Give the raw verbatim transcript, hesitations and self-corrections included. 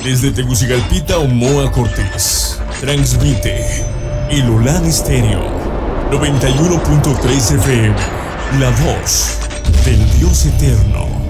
Desde Tegucigalpita, Omoa Cortés. Transmite Ilolan Estéreo noventa y uno punto tres F M. La voz del Dios eterno.